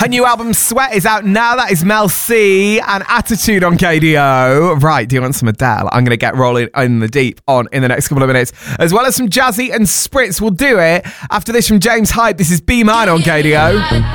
Her new album Sweat is out now. That is Mel C and Attitude on KDO. Right, do you want some Adele? I'm going to get rolling in the deep in the next couple of minutes, as well as some Jazzy and Spritz. We'll do it after this from James Hype. This is Be Mine on KDO.